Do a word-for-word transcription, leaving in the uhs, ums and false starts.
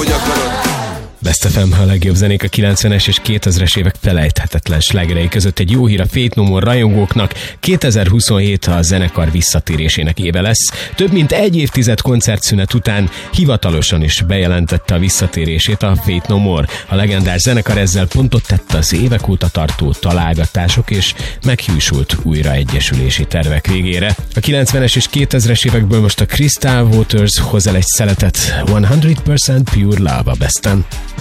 Best ef em, a legjobb zenék a kilencvenes és kétezres évek felejthetetlen slágerei között. Egy jó hír a Faith No More rajongóknak: kétezer-huszonhét a zenekar visszatérésének éve lesz. Több mint egy évtized koncertszünet után hivatalosan is bejelentette a visszatérését a Faith No More. A legendás zenekar ezzel pontot tett az évek óta tartó találgatások és meghűsült újraegyesülési tervek végére. A kilencvenes és kétezres évekből most a Crystal Waters hoz el egy szeletet. száz százalék Pure Love a Besten.